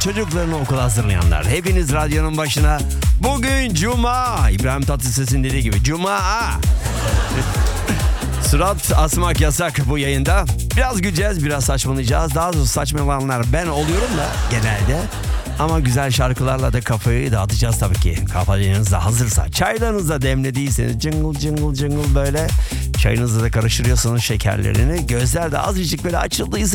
çocuklarını okula hazırlayanlar, hepiniz radyonun başına. Bugün Cuma. İbrahim Tatlıses'in dediği gibi Cuma. Surat asmak yasak bu yayında. Biraz güleceğiz, biraz saçmalayacağız. Daha doğrusu saçmalayanlar ben oluyorum da genelde. Ama güzel şarkılarla da kafayı dağıtacağız tabii ki. Kafanız da hazırsa, çaylarınızı da demlediyseniz cıngıl cıngıl cıngıl böyle çayınızla da karıştırıyorsunuz şekerlerini. Gözler de azıcık böyle açıldıysa